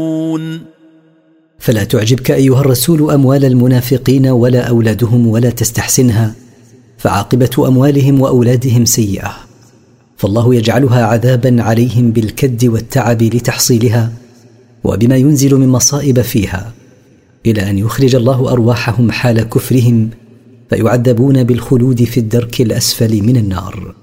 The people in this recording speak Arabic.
فلا تعجبك أيها الرسول أموال المنافقين ولا أولادهم ولا تستحسنها، فعاقبة أموالهم وأولادهم سيئة، فالله يجعلها عذابا عليهم بالكد والتعب لتحصيلها وبما ينزل من مصائب فيها، إلى أن يخرج الله أرواحهم حال كفرهم فيعذبون بالخلود في الدرك الأسفل من النار.